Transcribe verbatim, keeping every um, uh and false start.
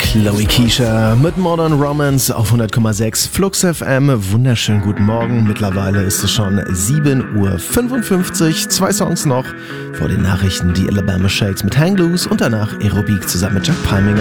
Chloe Keisha mit Modern Romance auf hundert Komma sechs Flux F M. Wunderschönen guten Morgen. Mittlerweile ist es schon sieben Uhr fünfundfünfzig. Zwei Songs noch vor den Nachrichten. Die Alabama Shakes mit Hang Loose und danach Aerobeat zusammen mit Jack Palminger.